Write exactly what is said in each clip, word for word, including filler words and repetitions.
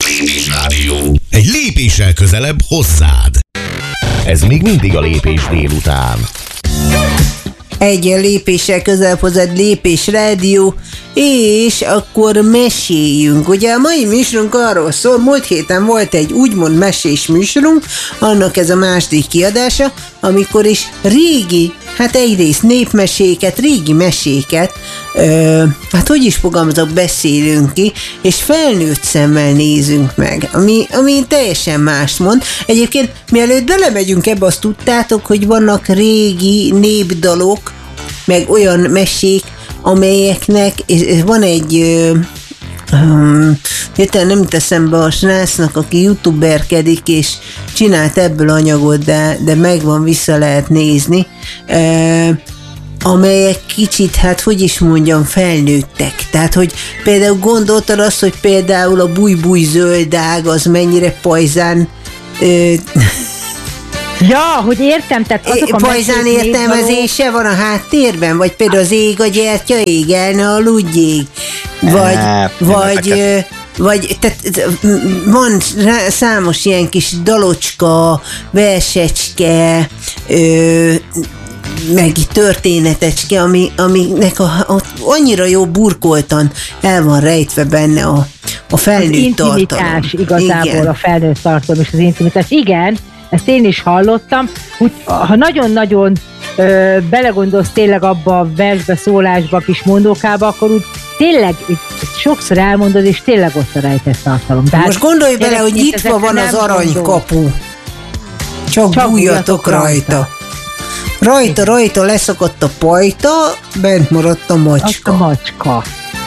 Lépés Rádió. Egy lépéssel közelebb hozzád. Ez még mindig a Lépés délután. Egy lépéssel közelebb hozzád Lépés Rádió, és akkor meséljünk. Ugye a mai műsorunk arról szól, múlt héten volt egy úgymond mesés műsorunk, annak ez a második kiadása, amikor is régi, hát egyrészt népmeséket, régi meséket, ö, hát hogy is fogalmazok, beszélünk ki, és felnőtt szemmel nézünk meg, ami, ami teljesen mást mond. Egyébként mielőtt belemegyünk ebbe, azt tudtátok, hogy vannak régi népdalok, meg olyan mesék, amelyeknek van egy um, hirtelen nem teszem be a srácnak, aki youtuberkedik, és csinált ebből anyagot, de, de megvan, vissza lehet nézni, uh, amelyek kicsit, hát hogy is mondjam, felnőttek. Tehát, hogy például gondoltad azt, hogy például a búj-búj zöldág az mennyire pajzán uh, ja, hogy értem, tehát azok a pajzán értelmezése van a háttérben, vagy például az ég a gyertya, égelne a ludgyég, vagy, hát, vagy, ö, vagy tehát van számos ilyen kis dalocska, versecske, ö, meg történetecske, ami, aminek a, a, annyira jó burkoltan el van rejtve benne a, a felnőtt tartalom. Az intimitás igazából, igen. A felnőtt tartalom és az intimitás. Igen, ezt én is hallottam, hogy ha nagyon-nagyon ö, belegondolsz tényleg abba a versbe, szólásba, kis mondókába, akkor úgy tényleg sokszor elmondod, és tényleg ott a rejtett tartalom. Tehát most gondolj bele, hogy nyitva van az aranykapu. Csak, Csak bújjatok rajta. rajta. Rajta, rajta leszakadt a pajta, bent maradt a macska. Azt a macska.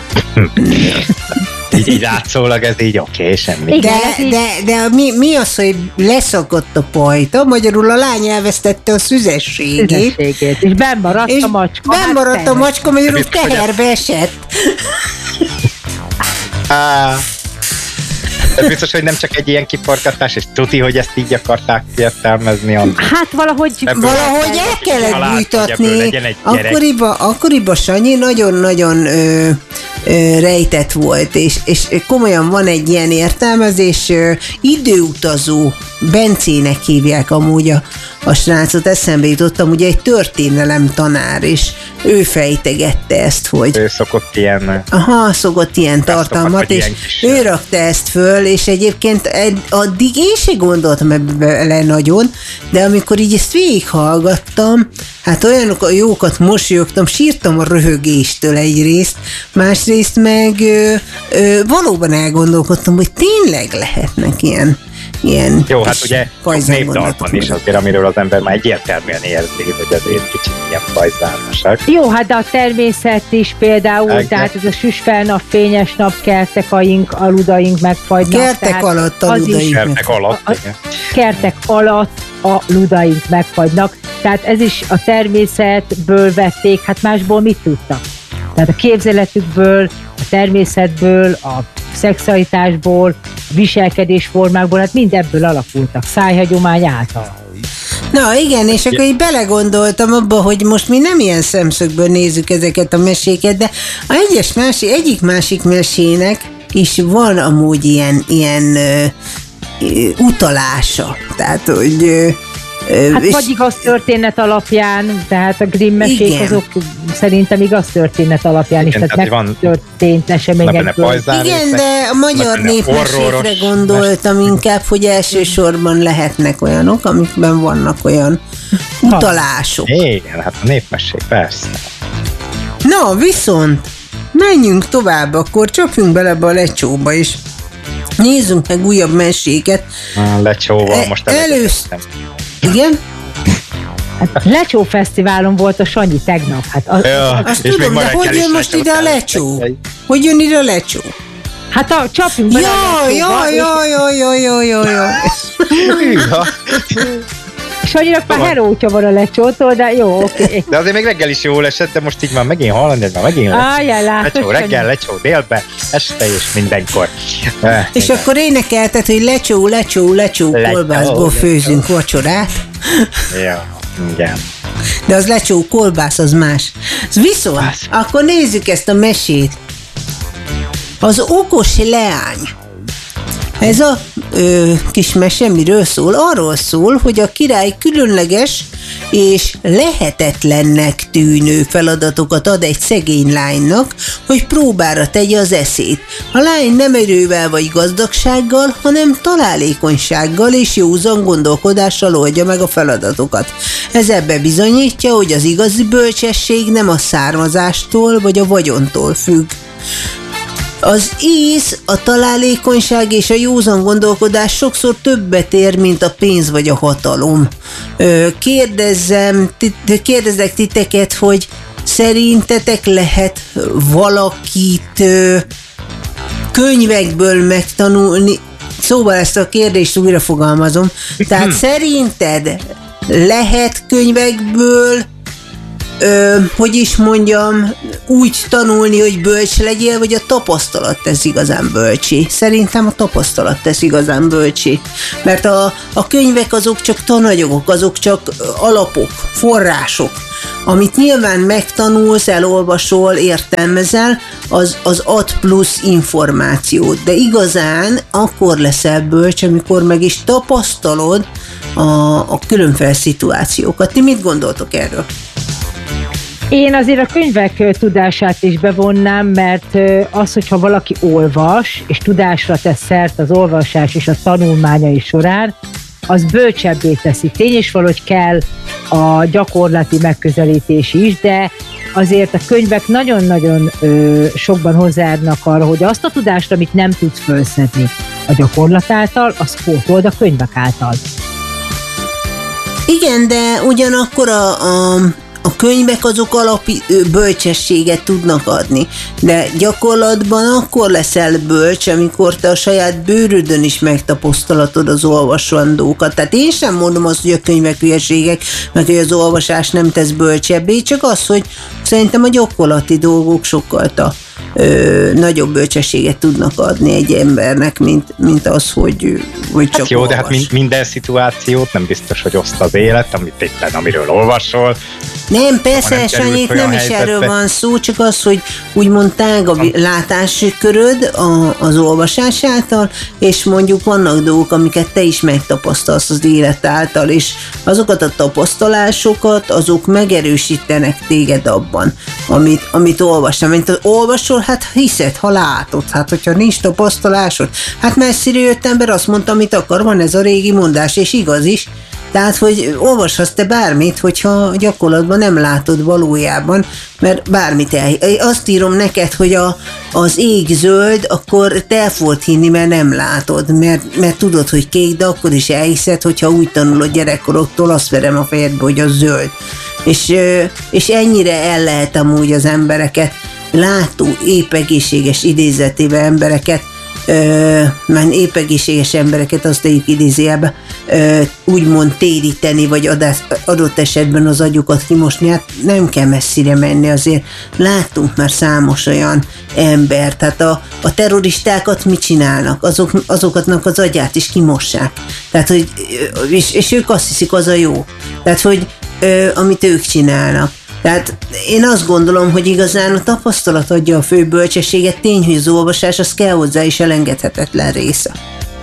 így, így látszólag ez így oké, okay, semmi. De, de, de mi, mi az, hogy leszakadt a pajta, magyarul a lány elvesztette a szüzességét. szüzességét és benn maradt és a macska. Benn maradt hát a macska, magyarul teherbe esett. Ez biztos, hogy nem csak egy ilyen kiforgatás, és tuti, hogy ezt így akarták értelmezni. Hát valahogy... Ebből valahogy el kellett bújtatni. Akkoriban, akkoriban Sanyi nagyon-nagyon ö, ö, rejtett volt, és, és komolyan van egy ilyen értelmezés, ö, időutazó Bencének hívják amúgy a, a srácot, eszembe jutottam, ugye egy történelem tanár, és ő fejtegette ezt, hogy... Ő szokott ilyen... Aha, szokott ilyen tartalmat, és ilyen ő rakta ezt föl, és egyébként ed, addig én se gondoltam ebbe nagyon, de amikor így ezt végighallgattam, hát olyanok a jókat mosolyogtam, sírtam a röhögéstől egyrészt, másrészt meg ö, ö, valóban elgondolkodtam, hogy tényleg lehetnek ilyen Ilyen jó, hát ugye népdalban is azért, amiről az ember már egyértelműen érzi, hogy azért kicsit ilyen pajzálmasak. Jó, hát de a természet is például, Ege. Tehát ez a süsfel nap, fényes nap, kertekaink, aludaink megfagynak. Kertek alatt a ludaink Kertek alatt, a, a, kertek alatt a ludaink megfagynak. Tehát ez is a természetből vették, hát másból mit tudtak? Tehát a képzeletükből, a természetből, a szexualitásból, viselkedésformákból, hát mind ebből alakultak, szájhagyomány által. Na igen, és akkor így belegondoltam abba, hogy most mi nem ilyen szemszögből nézzük ezeket a meséket, de a egyes másik, egyik másik mesének is van amúgy ilyen, ilyen ö, ö, utalása. Tehát, hogy... Ö, Hát és vagy igaz történet alapján, tehát a Grimm mesék azok szerintem igaz történet alapján is, tehát megtörtént eseményekből. Igen, de a magyar népmesékre gondoltam inkább, hogy elsősorban lehetnek olyanok, amikben vannak olyan utalások. Igen, hát a népmesék, persze. Na, viszont menjünk tovább, akkor csapjunk bele ebbe a lecsóba is. Nézzünk meg újabb meséket. A lecsóval most először. Igen? Hát Lecsó Fesztiválon volt a Sanyi tegnap. Hát az, ja, az, azt tudom, de hogy jön most ide a Lecsó? Hogy jön ide a Lecsó? Hát a, csapjunk bele a Lecsóba. Jaj, jaj, jaj, jaj, jaj, jaj. Sanyinak már herótja van a Lecsótól, de jó, oké. Okay. De azért még reggel is jól esett, de most így már megint hallani, ez már megint Lecsó, reggel, Lecsó, délbe, este és mindenkor. Eh, és igen. Akkor énekelted, hogy Lecsó, Lecsó, Lecsó, kolbászból főzünk vacsorát. Ja, igen. De az Lecsó kolbász, az más. Viszont, Bász. Akkor nézzük ezt a mesét. Az okos leány. Ez a ö, kis mese miről szól? Arról szól, hogy a király különleges és lehetetlennek tűnő feladatokat ad egy szegény lánynak, hogy próbára tegye az eszét. A lány nem erővel vagy gazdagsággal, hanem találékonysággal és józan gondolkodással oldja meg a feladatokat. Ez ebbe bizonyítja, hogy az igazi bölcsesség nem a származástól vagy a vagyontól függ. Az íz, a találékonyság és a józan gondolkodás sokszor többet ér, mint a pénz vagy a hatalom. Kérdezzem, kérdezzek titeket, hogy szerintetek lehet valakit könyvekből megtanulni? Szóval ezt a kérdést újra fogalmazom. Tehát szerinted lehet könyvekből Ö, hogy is mondjam, úgy tanulni, hogy bölcs legyél, vagy a tapasztalat tesz igazán bölcsi? Szerintem a tapasztalat tesz igazán bölcsi. Mert a, a könyvek azok csak tananyagok, azok csak alapok, források. Amit nyilván megtanulsz, elolvasol, értelmezel, az, az ad plusz információt. De igazán akkor leszel bölcs, amikor meg is tapasztalod a, a különféle szituációkat. Ti mit gondoltok erről? Én azért a könyvek tudását is bevonnám, mert az, hogyha valaki olvas, és tudásra tesz szert az olvasás és a tanulmányai során, az bölcsebbé teszi. Tény is valahogy kell a gyakorlati megközelítés is, de azért a könyvek nagyon-nagyon ö, sokban hozzáadnak arra, hogy azt a tudást, amit nem tudsz felszedni a gyakorlat által, azt pótold a könyvek által. Igen, de ugyanakkor a... a... A könyvek azok alapi bölcsességet tudnak adni, de gyakorlatban akkor leszel bölcs, amikor te a saját bőrödön is megtapasztalatod az olvasandókat. Tehát én sem mondom azt, hogy a könyvek hülyeségek, meg hogy az olvasás nem tesz bölcsebbé, csak az, hogy szerintem a gyakorlati dolgok sokkal a Ö, nagyobb bölcsességet tudnak adni egy embernek, mint, mint az, hogy, hogy csak hát jó, olvas. De hát minden szituációt nem biztos, hogy oszt az élet, amit éppen amiről olvasol. Nem, persze, Sanyit, nem is erről van szó, csak az, hogy úgymond tág a látásköröd az olvasás által, és mondjuk vannak dolgok, amiket te is megtapasztalsz az élet által, és azokat a tapasztalásokat, azok megerősítenek téged abban, amit, amit olvastam. Mint olvasol, hát hiszed, ha látod, hát hogyha nincs tapasztalásod, hát messzire jött ember azt mondta, amit akar, van ez a régi mondás, és igaz is. Tehát, hogy olvashatsz te bármit, hogyha gyakorlatban nem látod valójában, mert bármit el... Azt írom neked, hogy a, az ég zöld, akkor te el fogod hinni, mert nem látod, mert, mert tudod, hogy kék, de akkor is elhiszed, hogyha úgy tanulod gyerekkoroktól, azt verem a fejedbe, hogy az zöld. És, és ennyire el lehet amúgy az embereket, látó, épp egészséges idézetével embereket, Ö, már épp egészséges embereket azt tegyük idézőjelbe, úgymond téríteni, vagy adás, adott esetben az agyukat kimosni, hát nem kell messzire menni, azért láttunk már számos olyan embert, tehát a, a terroristákat mit csinálnak? Azok, azokatnak az agyát is kimossák. Tehát, hogy, és, és ők azt hiszik, az a jó. Tehát, hogy ö, amit ők csinálnak. Tehát én azt gondolom, hogy igazán a tapasztalat adja a fő bölcsességet, tény, hogy az olvasás az kell hozzá is elengedhetetlen része.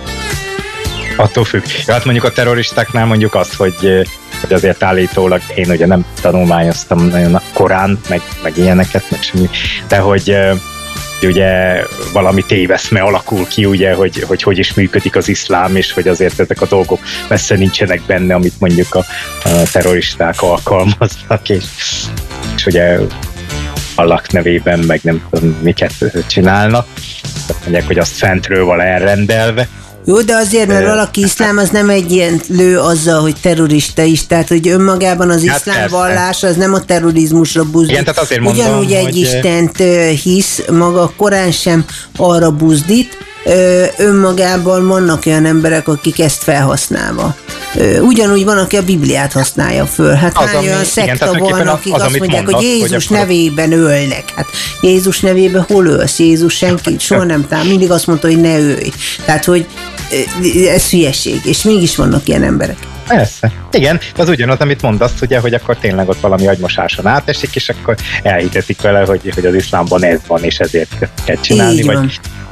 Attól függ. Ja, hát mondjuk a terroristáknál mondjuk azt, hogy, hogy azért állítólag én ugye nem tanulmányoztam nagyon korán, meg, meg ilyeneket, meg semmi, de hogy ugye valami téveszme alakul ki, ugye, hogy, hogy hogy is működik az iszlám, és hogy azért ezek a dolgok messze nincsenek benne, amit mondjuk a, a terroristák alkalmaznak, és, és ugye Allah nevében meg nem tudom miket csinálnak. Tehát mondják, hogy azt fentről van elrendelve. Jó, de azért, mert valaki iszlám, az nem egy ilyen lő azzal, hogy terrorista is, tehát hogy önmagában az iszlám hát vallás az nem a terrorizmusra buzdít. Igen, tehát azért mondom, ugyanúgy egy hogy... Istent hisz, maga a Korán sem arra buzdít, önmagában vannak olyan emberek, akik ezt felhasználva. Ugyanúgy van, aki a Bibliát használja föl. Hát az, hány olyan szekta van, akik az, azt mondják, mondnak, hogy Jézus hogy nevében ölnek. Hát Jézus nevében hol ölsz? Jézus senki soha nem tám. Mindig azt mondta, hogy ne ölj. Tehát, hogy ez hülyeség. És mégis vannak ilyen emberek. Persze. Igen, az ugyanaz, amit mondasz, ugye, hogy akkor tényleg ott valami agymosáson átesik, és akkor elhitetik vele, hogy, hogy az iszlámban ez van, és ezért kell csinálni, vagy,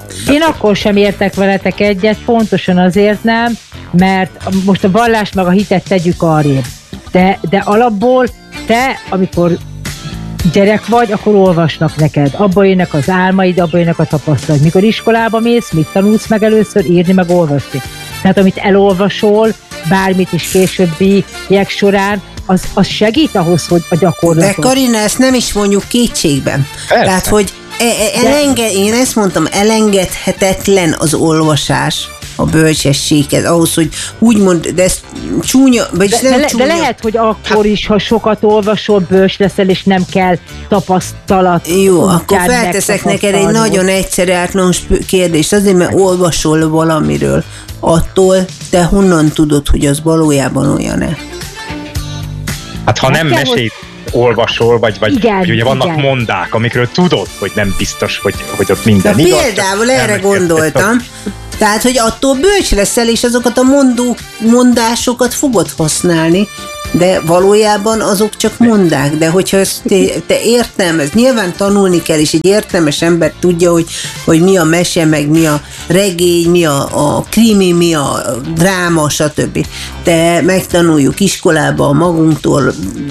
Én akkor sem értek veletek egyet, pontosan azért nem, mert most a vallás meg a hitet tegyük arrébb. De, de alapból te, amikor gyerek vagy, akkor olvasnak neked. Abba jönnek az álmaid, abba jönnek a tapasztalat. Mikor iskolába mész, mit tanulsz meg először? Írni meg olvasni. Tehát amit elolvasol, bármit is későbbiek során, az, az segít ahhoz, hogy a gyakorlatot. De Karina, ezt nem is mondjuk kétségben. Persze. Tehát, hogy elenge, én ezt mondtam, elengedhetetlen az olvasás a bölcsességhez, ahhoz, hogy úgymond, de ez csúnya, vagy de, nem de, le, csúnya. de lehet, hogy akkor is, ha sokat olvasol, bölcs leszel, és nem kell tapasztalat. Jó, akkor felteszek neked egy nagyon egyszerű általános kérdést, azért, mert olvasol valamiről. Attól te honnan tudod, hogy az valójában olyan-e? Hát ha nem mesét olvasol, vagy, vagy, igen, vagy ugye vannak igen. mondák, amikről tudod, hogy nem biztos, hogy, hogy ott minden de igaz. Például erre gondoltam. Tehát, hogy attól bölcs leszel, és azokat a mondó, mondásokat fogod használni, de valójában azok csak mondák, de hogyha ezt te, te értelmez, nyilván tanulni kell, és egy értelmes ember tudja, hogy, hogy mi a mese, meg mi a regény, mi a, a krimi, mi a dráma, stb. De megtanuljuk iskolában, magunktól,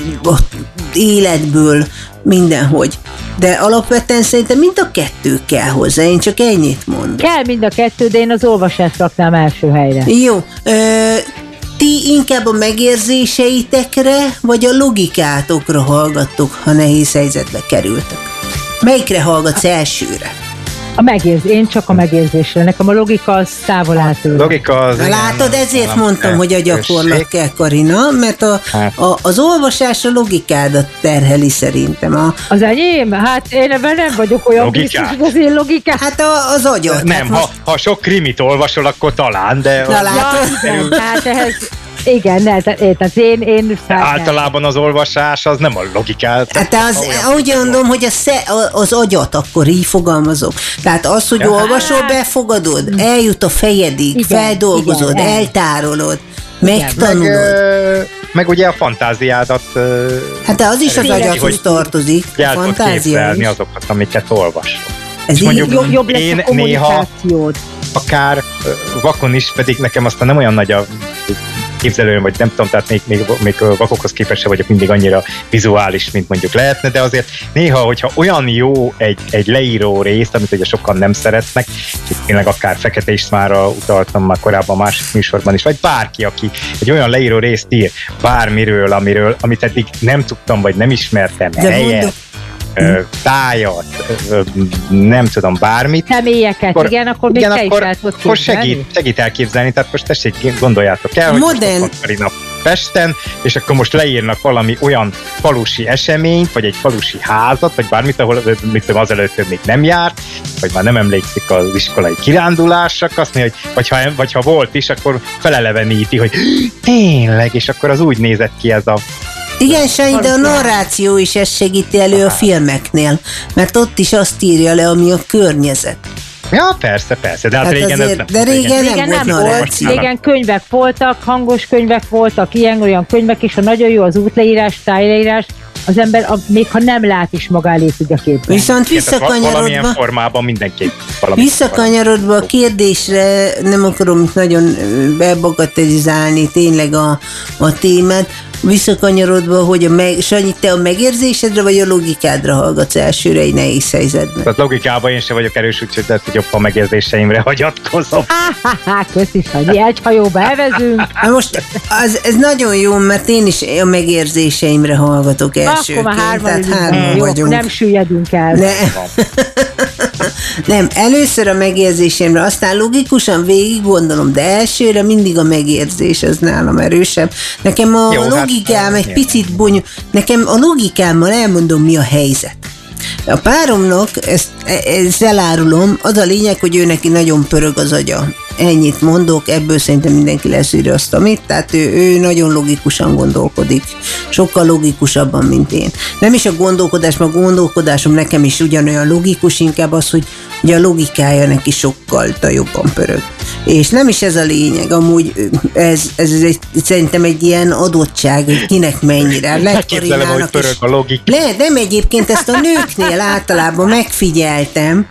életből, mindenhogy. De alapvetően szerintem mind a kettő kell hozzá, én csak ennyit mondom. Kell mind a kettő, de én az olvasást raknám első helyre. Jó, ö, ti inkább a megérzéseitekre, vagy a logikátokra hallgattok, ha nehéz helyzetbe kerültek? Melyikre hallgatsz elsőre? A megérzés, én csak a megérzésre. Nekem a logika az távol áll tőle. Logika az... Na, látod, ezért nem, mondtam, nem, hogy a gyakorlat kösség. kell, Karina, mert a, Hát. a, az olvasás a logikádat terheli szerintem. A, Az enyém? Hát én ebben nem vagyok olyan Logikát? biztos, hogy az én logikám. hát a, az agyat. Nem, hát ha, ha sok krimit olvasol, akkor talán, de... Na, lát- Ja, igen, tehát ehhez, igen, ne, tehát, tehát én, én Általában az olvasás az nem a logikát. Hát az, úgy mondom, hogy a sze, az agyat akkor így fogalmazok. Tehát az, hogy Ja. olvasol, befogadod, eljut a fejedig, Igen, feldolgozod, igen, el. eltárolod, meg, megtanulod. ö, meg ugye a fantáziádat... ö, Hát de az is az eredeti, agyathoz hogy tartozik, a el tudod fantázia képzelni is. azokat, amiket olvasol. Ez És így mondjuk jobb, jobb lesz én a kommunikációd. akár ö, vakon is, pedig nekem aztán nem olyan nagy a képzelőm, vagy nem tudom, tehát még, még, még vakokhoz képest sem vagyok mindig annyira vizuális, mint mondjuk lehetne, de azért néha, hogyha olyan jó egy, egy leíró rész, amit ugye sokan nem szeretnek, és tényleg akár Fekete Istvánra utaltam már korábban másik műsorban is, vagy bárki, aki egy olyan leíró részt ír bármiről, amiről, amit eddig nem tudtam, vagy nem ismertem, De helyet, mondok- ö, tájat, ö, nem tudom, bármit, Személyeket, akkor, igen, akkor még igen, te akkor, is el tudod akkor képzelni. segít, segít elképzelni, tehát most tessék, gondoljátok el, hogy Modern. most ott van Karina Pesten, és akkor most leírnak valami olyan falusi eseményt, vagy egy falusi házat, vagy bármit, ahol mit tudom, azelőtt ő még nem járt, vagy már nem emlékszik az iskolai kirándulásra, azt mondja, hogy vagy ha, vagy ha volt is, akkor feleleveníti, hogy tényleg, és akkor az úgy nézett ki ez a... Igen, Sanyi, de a narráció is ezt segíti elő a filmeknél, mert ott is azt írja le, ami a környezet. Ja, persze, persze, de hát, Hát régen azért- ez de régen nem Régen volt nem volt, narráció. régen könyvek voltak, hangos könyvek voltak, ilyen olyan könyvek, és ha nagyon jó az útleírás, tájleírás, az ember, a, még ha nem lát is maga elé tudja képzelni. Viszont Igen, tehát valamilyen visszakanyarodva, formában mindenképp valami. visszakanyarodva a kérdésre, nem akarom itt nagyon bebagatelizálni tényleg a, a témát, visszakanyarodva, hogy a meg, Sanyi, te a megérzésedre vagy a logikádra hallgatsz elsőre egy nehéz helyzetben? Tehát logikában én sem vagyok erős, úgyhogy lehet, hogy jobb a megérzéseimre hagyatkozom. Ha-ha-ha, köszi Sanyi, egy hajóba elvezünk. Na most az, ez nagyon jó, mert én is a megérzéseimre hallgatok elsőként. Akkor már hárman tehát ülünk. hárman Jó, vagyunk. nem süllyedünk el. Ne. Nem, először a megérzésemre, aztán logikusan végig gondolom, de elsőre mindig a megérzés az nálam erősebb. Nekem a Jó, hát, logikám egy jó. picit bonyol, nekem a logikámmal elmondom, mi a helyzet. A páromnak, ezt, ezt elárulom, az a lényeg, hogy ő neki nagyon pörög az agya. Ennyit mondok, ebből szerintem mindenki leszűri azt, amit, tehát ő, ő nagyon logikusan gondolkodik. Sokkal logikusabban, mint én. Nem is a gondolkodás, mert a gondolkodásom nekem is ugyanolyan logikus, inkább az, hogy ugye a logikája neki sokkal jobban pörög. És nem is ez a lényeg, amúgy ez, ez egy, szerintem egy ilyen adottság, hogy kinek mennyire. Lehet Képzelem, hogy Karinának pörög is. a logika. Lehet, nem egyébként ezt a nőknél általában megfigyeltem,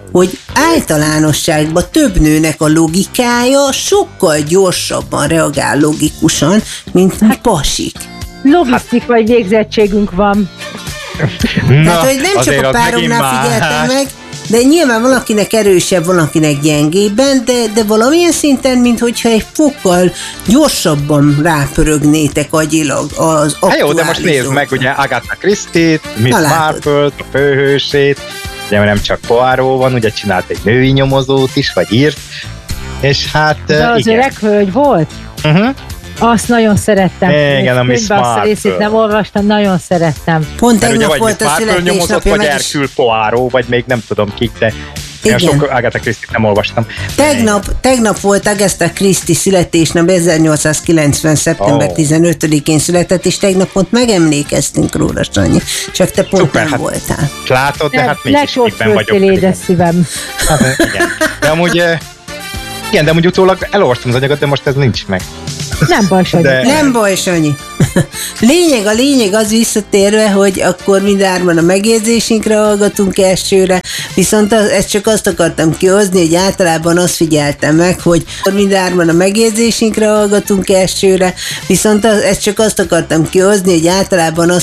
hogy általánosságban több nőnek a logikája sokkal gyorsabban reagál logikusan, mint mi pasik. Logisztikai végzettségünk van. Na, Tehát, hogy nem csak a pároknál figyeltem meg, de nyilván valakinek erősebb, valakinek gyengébben, de, de valamilyen szinten, minthogyha egy fokkal gyorsabban rápörögnétek agyilag az aktuális. Hát jó, de most nézd meg, ugye Agatha Christie-t, Miss Marple-t, a főhősét, ugye nem csak Poirot van, ugye csinált egy női nyomozót is, vagy írt, és hát de az igen. öreg hölgy volt? Uh-huh. Azt nagyon szerettem. Igen, a Miss Azt a részét nem olvastam, nagyon szerettem. Pont Mert ugye tegnap vagy volt a születésnapja, vagy meg is... Hercule Poirot, vagy még nem tudom kik, de én sok Agatha Christie-t nem olvastam. Tegnap, tegnap volt Agatha Christie születésnap, ezernyolcszázkilencven. szeptember tizenötödikén született, és tegnap pont megemlékeztünk róla, Sanyi. Csak te pont Szuper, nem hát voltál. Látod, de hát mégis éppen vagyok. Édes szívem. Hát, igen. De amúgy, igen, de amúgy utólag elolvastam az anyagot, de most ez nincs meg. Nem baj, Sanyi. De... Nem baj, Sanyi. Lényeg, a lényeg az visszatérve, hogy akkor mindárman a megjegyzésünkre hallgatunk elsőre, viszont az, ezt csak azt akartam kihozni, hogy általában azt figyeltem meg, hogy mindárman a megjegyzésünkre hallgatunk elsőre, viszont az, ezt csak azt akartam kihozni, hogy általában azt